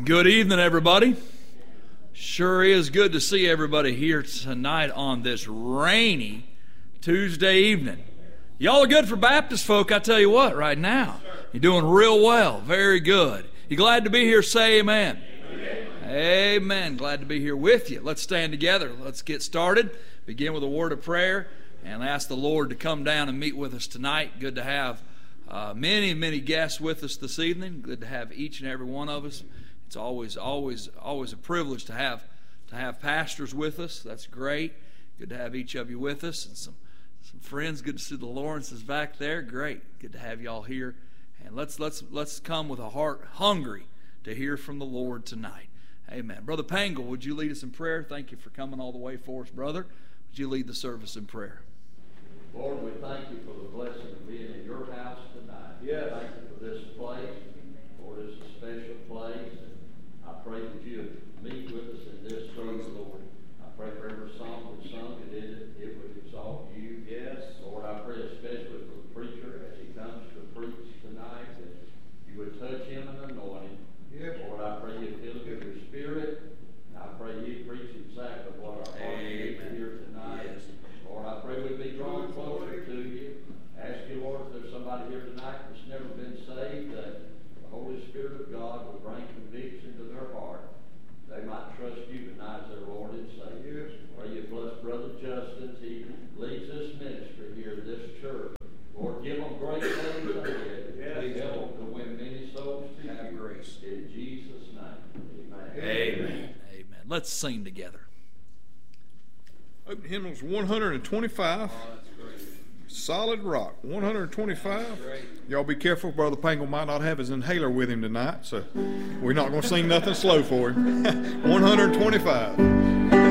Good evening, everybody. Sure is good to see everybody here tonight on this rainy Tuesday evening. Y'all are good for Baptist folk, I tell you what, right now. You're doing real well. Very good. You glad to be here? Say amen. Amen. Glad to be here with you. Let's stand together. Let's get started. Begin with a word of prayer and ask the Lord to come down and meet with us tonight. Good to have many guests with us this evening. Good to have each and every one of us. It's always a privilege to have pastors with us. That's great. Good to have each of you with us, and some friends. Good to see the Lawrences back there. Great. Good to have y'all here. And let's come with a heart hungry to hear from the Lord tonight. Amen. Brother Pangle, would you lead us in prayer? Thank you for coming all the way for us, brother. Would you lead the service in prayer? Lord, we thank you for the blessing of being in your house tonight. Yes. Thank you for this place. Lord, it's a special place. I pray that you would meet with us in this service, Lord. I pray for every song we sung that it would exalt you. Yes. Lord, I pray especially for the preacher as he comes to preach tonight, that you would touch him and anoint him. Yes. Lord, I pray you'd fill him with your spirit. And I pray you'd preach exactly what our heart needs to hear tonight. Yes. Lord, I pray we'd be drawn closer to you. Ask you, Lord, if there's somebody here tonight that's never been saved, that the Holy Spirit of God will bring conviction to their heart. They might trust you tonight as their Lord and Savior. Yes. Pray you bless Brother Justin as he leads this ministry here in this church. Lord, give them great things ahead. Yes. Help them to win many souls to Have you. grace. In Jesus' name, amen. Amen. Amen. Let's sing together. Open hymnals 125. Solid Rock, 125. Y'all be careful. Brother Pangle might not have his inhaler with him tonight, so we're not going to sing nothing slow for him. 125.